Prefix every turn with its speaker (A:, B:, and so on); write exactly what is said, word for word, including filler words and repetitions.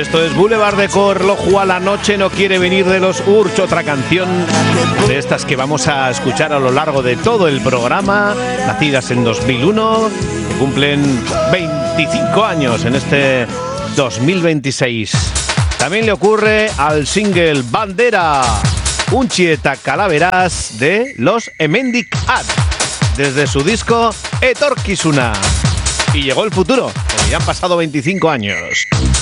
A: Esto es Boulevard de Corloju, a la noche no quiere venir de los Urch, otra canción de estas que vamos a escuchar a lo largo de todo el programa, nacidas en dos mil uno, que cumplen veinticinco años en este dos mil veintiséis. También le ocurre al single Bandera, Untxieta Calaveras de los Hemendik At, desde su disco Etorkizuna. Y llegó el futuro, porque ya han pasado veinticinco años.